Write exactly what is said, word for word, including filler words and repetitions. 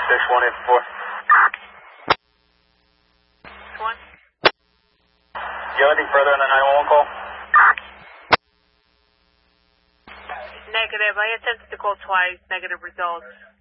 six one eight four. One. Do you have anything further on the nine one one call? Negative. I attempted to call twice. Negative results.